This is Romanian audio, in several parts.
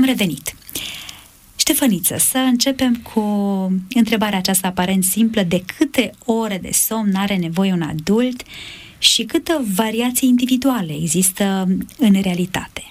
revenit! Ștefăniță, să începem cu întrebarea aceasta aparent simplă: de câte ore de somn are nevoie un adult și câtă variații individuale există în realitate?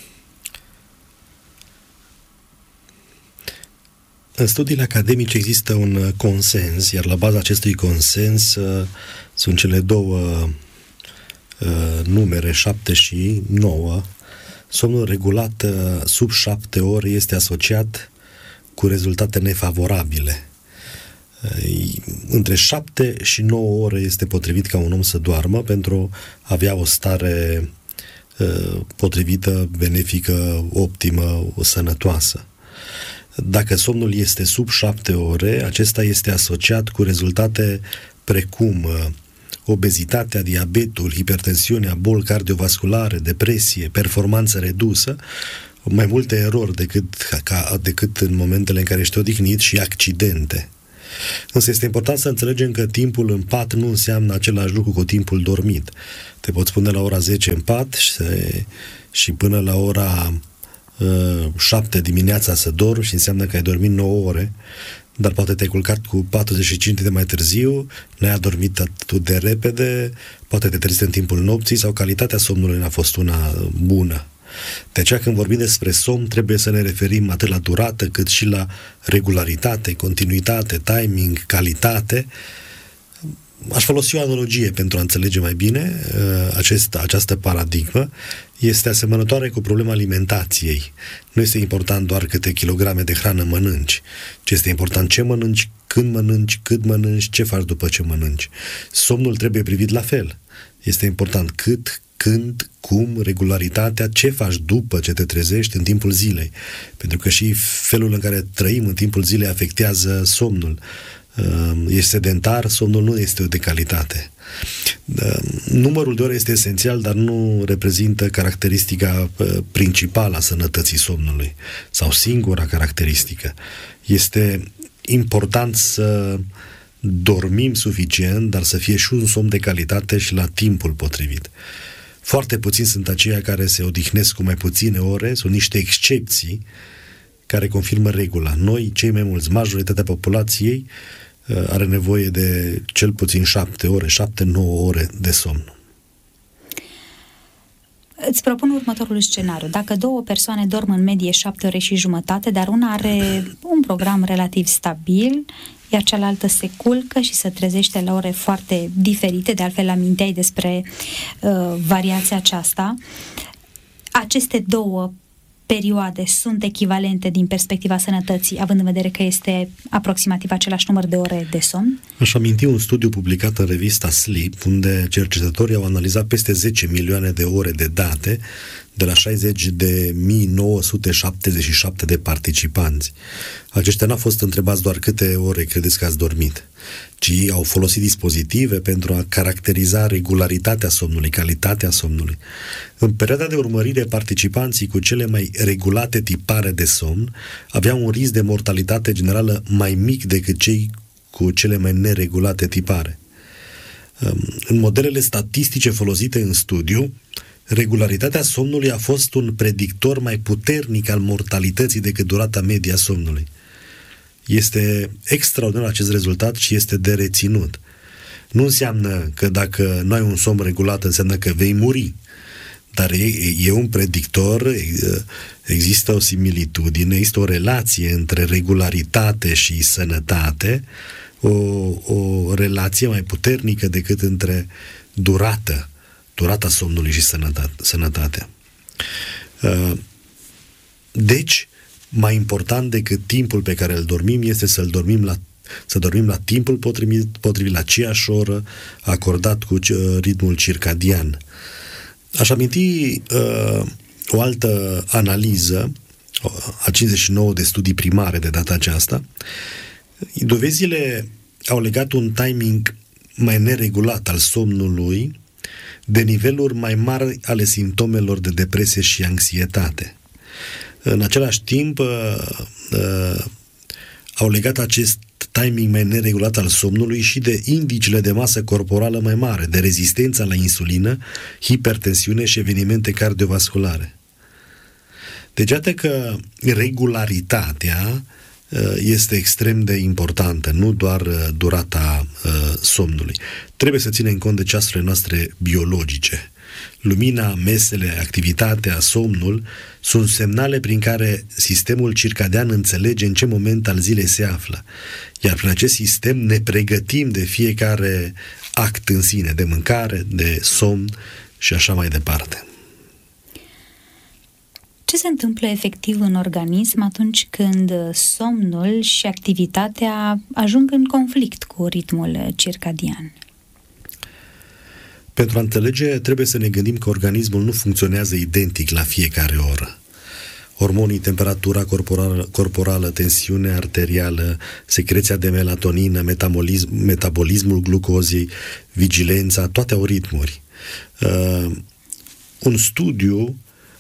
În studiile academice există un consens, iar la baza acestui consens sunt cele două numere, 7 și 9. Somnul regulat sub 7 ore este asociat cu rezultate nefavorabile. Între 7 și 9 ore este potrivit ca un om să doarmă pentru a avea o stare potrivită, benefică, optimă, sănătoasă. Dacă somnul este sub 7 ore, acesta este asociat cu rezultate precum obezitatea, diabetul, hipertensiunea, boli cardiovasculare, depresie, performanță redusă, mai multe erori decât în momentele în care ești odihnit, și accidente. Însă este important să înțelegem că timpul în pat nu înseamnă același lucru cu timpul dormit. Te poți pune la ora 10 în pat și până la ora 7 dimineața să dormi și înseamnă că ai dormit 9 ore, dar poate te-ai culcat cu 45 de mai târziu, n-ai adormit atât de repede, poate te trezit în timpul nopții sau calitatea somnului n-a fost una bună. De aceea când vorbim despre somn trebuie să ne referim atât la durată cât și la regularitate, continuitate, timing, calitate. Aș folosi o analogie pentru a înțelege mai bine această paradigmă. Este asemănătoare cu problema alimentației. Nu este important doar câte kilograme de hrană mănânci, ci este important ce mănânci, când mănânci, cât mănânci, ce faci după ce mănânci. Somnul trebuie privit la fel. Este important cât, când, cum, regularitatea, ce faci după ce te trezești în timpul zilei. Pentru că și felul în care trăim în timpul zilei afectează somnul. Ești sedentar, somnul nu este de calitate. Numărul de ore este esențial, dar nu reprezintă caracteristica principală a sănătății somnului sau singura caracteristică. Este important să dormim suficient, dar să fie și un somn de calitate și la timpul potrivit. Foarte puțini sunt aceia care se odihnesc cu mai puține ore, sunt niște excepții care confirmă regula. Noi, cei mai mulți, majoritatea populației, are nevoie de cel puțin 7 ore, 7-9 ore de somn. Îți propun următorul scenariu. Dacă două persoane dorm în medie 7 ore și jumătate, dar una are un program relativ stabil, iar cealaltă se culcă și se trezește la ore foarte diferite, de altfel aminteai despre variația aceasta, aceste două perioade sunt echivalente din perspectiva sănătății, având în vedere că este aproximativ același număr de ore de somn? Aș aminti un studiu publicat în revista Sleep, unde cercetătorii au analizat peste 10 milioane de ore de date de la 60.977 de participanți. Aceștia n-au fost întrebați doar câte ore credeți că ați dormit, ci au folosit dispozitive pentru a caracteriza regularitatea somnului, calitatea somnului. În perioada de urmărire, participanții cu cele mai regulate tipare de somn aveau un risc de mortalitate generală mai mic decât cei cu cele mai neregulate tipare. În modelele statistice folosite în studiu, regularitatea somnului a fost un predictor mai puternic al mortalității decât durata medie a somnului. Este extraordinar acest rezultat și este de reținut. Nu înseamnă că dacă nu ai un somn regulat înseamnă că vei muri, dar e un predictor, există o similitudine, există o relație între regularitate și sănătate, o relație mai puternică decât între durata somnului și sănătatea. Deci, mai important decât timpul pe care îl dormim este să dormim la timpul potrivit, la aceeași oră, acordat cu ritmul circadian. Aș aminti o altă analiză a 59 de studii primare de data aceasta. Dovezile au legat un timing mai neregulat al somnului de niveluri mai mari ale simptomelor de depresie și anxietate. În același timp, au legat acest timing mai neregulat al somnului și de indicele de masă corporală mai mare, de rezistența la insulină, hipertensiune și evenimente cardiovasculare. Deci iată că regularitatea este extrem de importantă, nu doar durata somnului. Trebuie să ținem cont de ceasurile noastre biologice. Lumina, mesele, activitatea, somnul sunt semnale prin care sistemul circadian înțelege în ce moment al zilei se află. Iar prin acest sistem ne pregătim de fiecare act în sine, de mâncare, de somn și așa mai departe. Ce se întâmplă efectiv în organism atunci când somnul și activitatea ajung în conflict cu ritmul circadian? Pentru a înțelege, trebuie să ne gândim că organismul nu funcționează identic la fiecare oră. Hormonii, temperatura corporală, tensiunea arterială, secreția de melatonină, metabolismul glucozei, vigilența, toate au ritmuri. Un studiu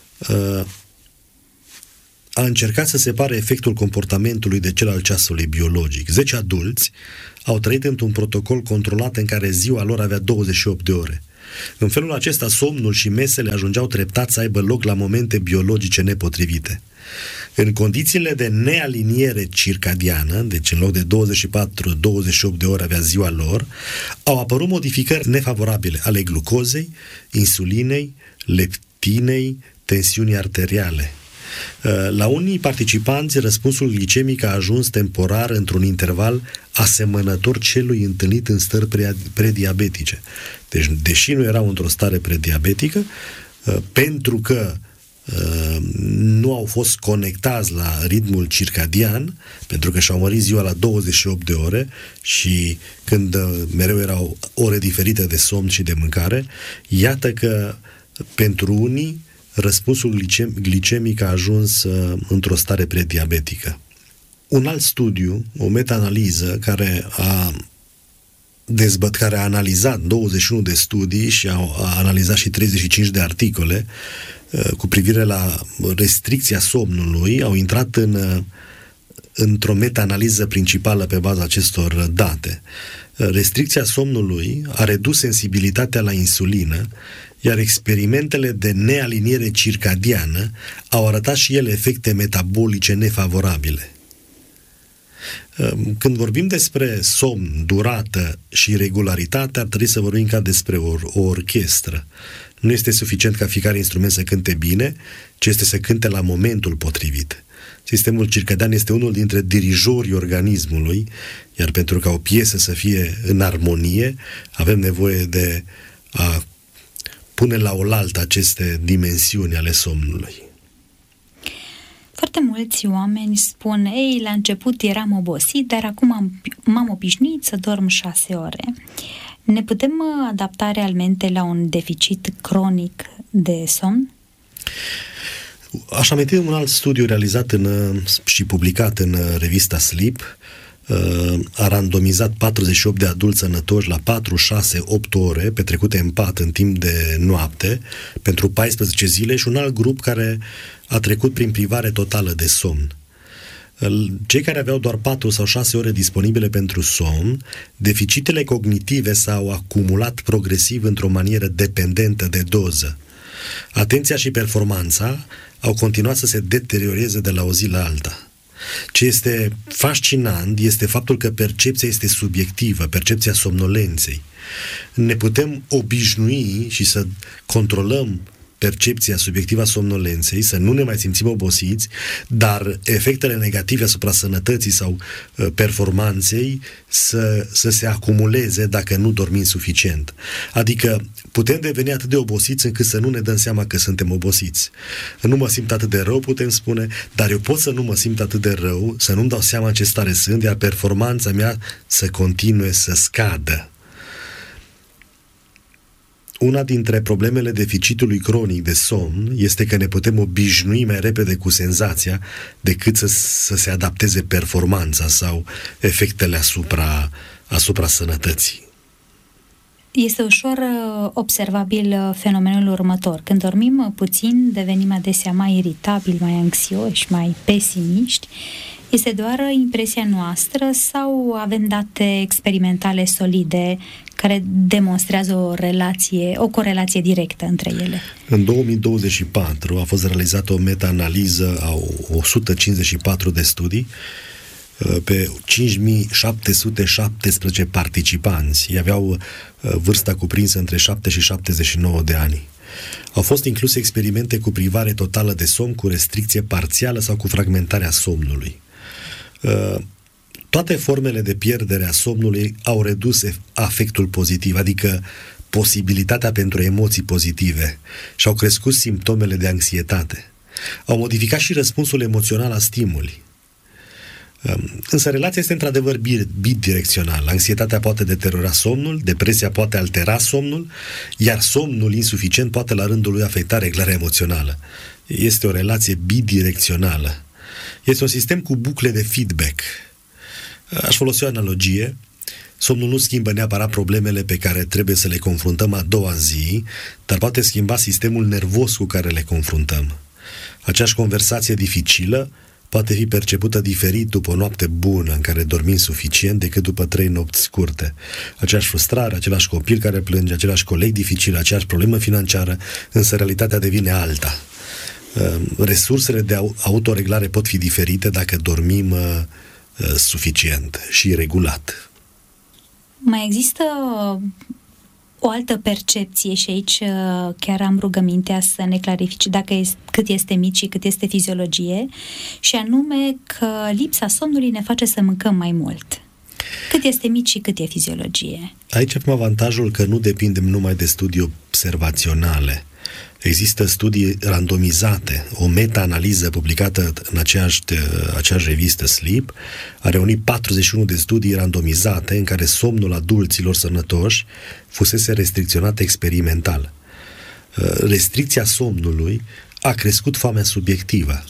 a încercat să separe efectul comportamentului de cel al ceasului biologic. 10 adulți au trăit într-un protocol controlat în care ziua lor avea 28 de ore. În felul acesta, somnul și mesele ajungeau treptat să aibă loc la momente biologice nepotrivite. În condițiile de nealiniere circadiană, deci în loc de 24-28 de ore avea ziua lor, au apărut modificări nefavorabile ale glucozei, insulinei, leptinei, tensiunii arteriale. La unii participanți, răspunsul glicemic a ajuns temporar într-un interval asemănător celui întâlnit în stări prediabetice. Deci, deși nu erau într-o stare prediabetică, pentru că nu au fost conectați la ritmul circadian, pentru că și-au mărit ziua la 28 de ore și când mereu erau ore diferite de somn și de mâncare, iată că pentru unii răspunsul glicemic a ajuns într-o stare prediabetică. Un alt studiu, o meta-analiză care a analizat 21 de studii și a analizat și 35 de articole cu privire la restricția somnului, au intrat într-o meta-analiză principală pe baza acestor date. Restricția somnului a redus sensibilitatea la insulină, iar experimentele de nealiniere circadiană au arătat și ele efecte metabolice nefavorabile. Când vorbim despre somn, durată și regularitate, ar trebui să vorbim ca despre o orchestră. Nu este suficient ca fiecare instrument să cânte bine, ci este să cânte la momentul potrivit. Sistemul circadian este unul dintre dirijorii organismului, iar pentru ca o piesă să fie în armonie, avem nevoie de a pune la oaltă aceste dimensiuni ale somnului. Foarte mulți oameni spun, ei, la început eram obosit, dar acum m-am obișnuit să dorm 6 ore. Ne putem adapta realmente la un deficit cronic de somn? Aș aminti un alt studiu realizat și publicat în revista Sleep. A randomizat 48 de adulți sănătoși la 4, 6, 8 ore petrecute în pat în timp de noapte pentru 14 zile și un alt grup care a trecut prin privare totală de somn. Cei care aveau doar 4 sau 6 ore disponibile pentru somn, deficitele cognitive s-au acumulat progresiv într-o manieră dependentă de doză. Atenția și performanța au continuat să se deterioreze de la o zi la alta. Ce este fascinant este faptul că percepția este subiectivă, percepția somnolenței. Ne putem obișnui și să controlăm percepția subiectivă a somnolenței, să nu ne mai simțim obosiți, dar efectele negative asupra sănătății sau performanței să se acumuleze dacă nu dormim suficient. Adică putem deveni atât de obosiți încât să nu ne dăm seama că suntem obosiți. Nu mă simt atât de rău, putem spune, dar eu pot să nu mă simt atât de rău, să nu-mi dau seama în ce stare sunt, iar performanța mea să continue să scadă. Una dintre problemele deficitului cronic de somn este că ne putem obișnui mai repede cu senzația decât să se adapteze performanța sau efectele asupra sănătății. Este ușor observabil fenomenul următor. Când dormim puțin, devenim adesea mai iritabili, mai anxioși, mai pesimiști. Este doar impresia noastră sau avem date experimentale solide care demonstrează o corelație directă între ele. În 2024 a fost realizată o meta-analiză a 154 de studii pe 5.717 participanți. Ei aveau vârsta cuprinsă între 7 și 79 de ani. Au fost incluse experimente cu privare totală de somn, cu restricție parțială sau cu fragmentarea somnului. Toate formele de pierdere a somnului au redus afectul pozitiv, adică posibilitatea pentru emoții pozitive, și au crescut simptomele de anxietate. Au modificat și răspunsul emoțional la stimuli. Însă relația este într-adevăr bidirecțională. Anxietatea poate deteriora somnul, depresia poate altera somnul, iar somnul insuficient poate la rândul lui afecta reglarea emoțională. Este o relație bidirecțională. Este un sistem cu bucle de feedback. Aș folosi o analogie. Somnul nu schimbă neapărat problemele pe care trebuie să le confruntăm a doua zi, dar poate schimba sistemul nervos cu care le confruntăm. Aceeași conversație dificilă poate fi percepută diferit după o noapte bună în care dormim suficient decât după 3 nopți scurte. Aceeași frustrare, același copil care plânge, același coleg dificil, aceeași problemă financiară, însă realitatea devine alta. Resursele de autoreglare pot fi diferite dacă dormim suficient și regulat. Mai există o altă percepție și aici chiar am rugămintea să ne clarifice cât este mit și cât este fiziologie, și anume că lipsa somnului ne face să mâncăm mai mult. Cât este mit și cât e fiziologie? Aici avem avantajul că nu depindem numai de studii observaționale. Există studii randomizate. O meta-analiză publicată în aceeași revistă Sleep a reunit 41 de studii randomizate în care somnul adulților sănătoși fusese restricționat experimental. Restricția somnului a crescut foamea subiectivă.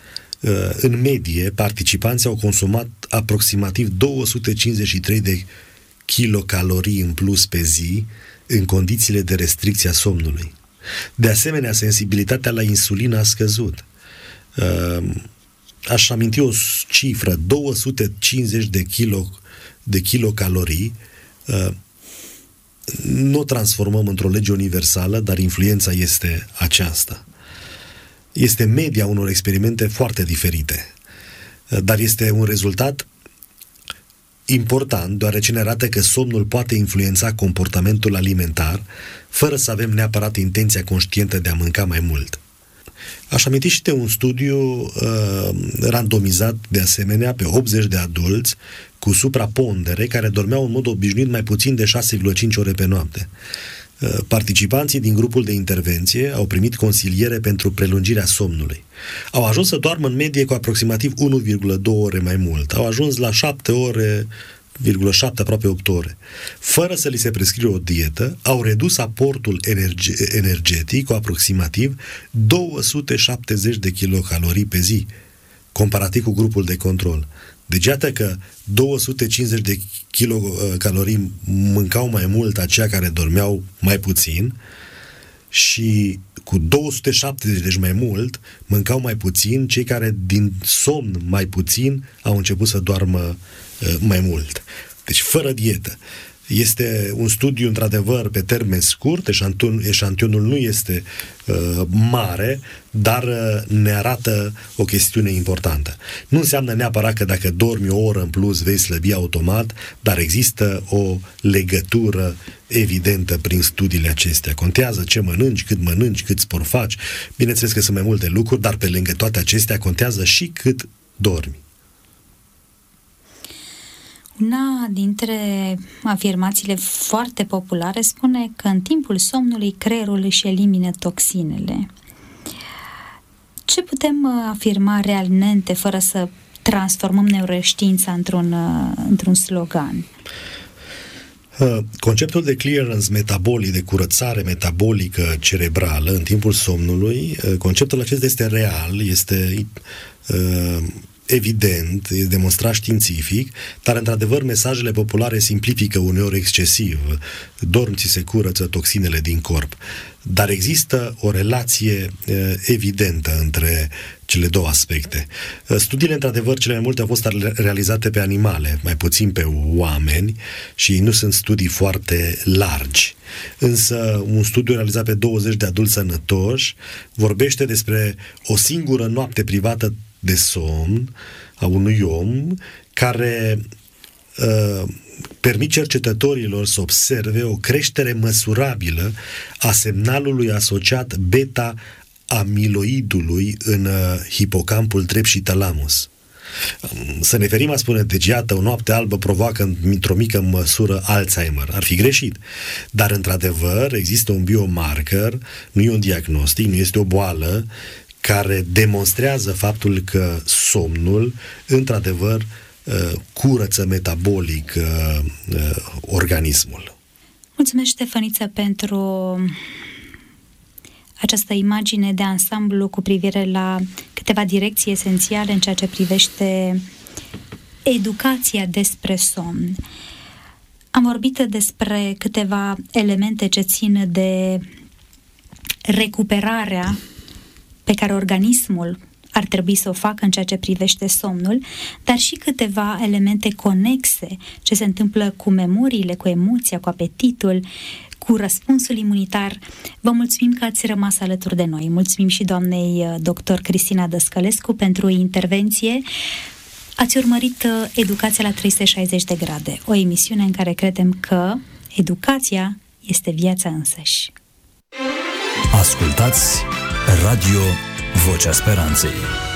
În medie, participanții au consumat aproximativ 253 de kilocalorii în plus pe zi în condițiile de restricție a somnului. De asemenea, sensibilitatea la insulină a scăzut. Aș aminti o cifră, 250 de kilocalorii. Nu o transformăm într-o lege universală, dar influența este aceasta. Este media unor experimente foarte diferite, dar este un rezultat important, deoarece ne arată că somnul poate influența comportamentul alimentar, fără să avem neapărat intenția conștientă de a mânca mai mult. Aș aminti și de un studiu randomizat de asemenea pe 80 de adulți cu suprapondere care dormeau în mod obișnuit mai puțin de 6,5 ore pe noapte. Participanții din grupul de intervenție au primit consiliere pentru prelungirea somnului. Au ajuns să doarmă în medie cu aproximativ 1,2 ore mai mult. Au ajuns la 7 ore, 7, aproape 8 ore. Fără să li se prescrie o dietă, au redus aportul energetic cu aproximativ 270 de kilocalorii pe zi, comparativ cu grupul de control. Deci iată că 250 de kilocalorii mâncau mai mult aceia care dormeau mai puțin și cu 270, deci mai mult, mâncau mai puțin cei care din somn mai puțin au început să doarmă mai mult. Deci fără dietă. Este un studiu, într-adevăr, pe termen scurt, eșantionul nu este mare, dar ne arată o chestiune importantă. Nu înseamnă neapărat că dacă dormi o oră în plus vei slăbi automat, dar există o legătură evidentă prin studiile acestea. Contează ce mănânci, cât sport faci. Bineînțeles că sunt mai multe lucruri, dar pe lângă toate acestea contează și cât dormi. Una dintre afirmațiile foarte populare spune că în timpul somnului creierul își elimină toxinele. Ce putem afirma realmente fără să transformăm neuroștiința într-un slogan? Conceptul de clearance metabolic, de curățare metabolică cerebrală în timpul somnului, conceptul acesta este real, este evident, e demonstrat științific, dar într-adevăr mesajele populare simplifică uneori excesiv. Dorm, ți se curăță toxinele din corp. Dar există o relație evidentă între cele două aspecte. Studiile, într-adevăr, cele mai multe au fost realizate pe animale, mai puțin pe oameni, și nu sunt studii foarte largi. Însă un studiu realizat pe 20 de adulți sănătoși vorbește despre o singură noapte privată de somn a unui om care permit cercetătorilor să observe o creștere măsurabilă a semnalului asociat beta-amiloidului în hipocampul drept și talamus. Să ne ferim a spune, deci iată, o noapte albă provoacă într-o mică măsură Alzheimer. Ar fi greșit. Dar, într-adevăr, există un biomarker, nu e un diagnostic, nu este o boală, care demonstrează faptul că somnul, într-adevăr, curăță metabolic organismul. Mulțumesc, Ștefăniță, pentru această imagine de ansamblu cu privire la câteva direcții esențiale în ceea ce privește educația despre somn. Am vorbit despre câteva elemente ce țin de recuperarea pe care organismul ar trebui să o facă în ceea ce privește somnul, dar și câteva elemente conexe, ce se întâmplă cu memoriile, cu emoția, cu apetitul, cu răspunsul imunitar. Vă mulțumim că ați rămas alături de noi. Mulțumim și doamnei dr. Cristina Dăscălescu pentru intervenție. Ați urmărit Educația la 360 de grade, o emisiune în care credem că educația este viața însăși. Ascultați Radio Vocea Speranței.